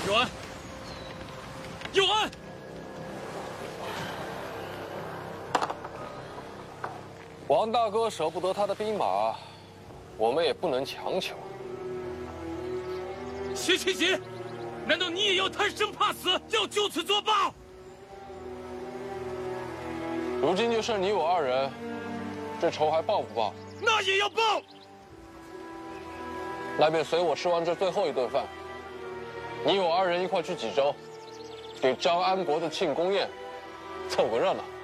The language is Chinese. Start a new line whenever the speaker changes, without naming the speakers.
有恩，有恩！
王大哥舍不得他的兵马，我们也不能强求。
徐启锦，难道你也要贪生怕死，要就此作罢？
如今就剩你我二人，这仇还报不报？
那也要报。
那便随我吃完这最后一顿饭，你我二人一块去济州，给张安国的庆功宴凑个热闹。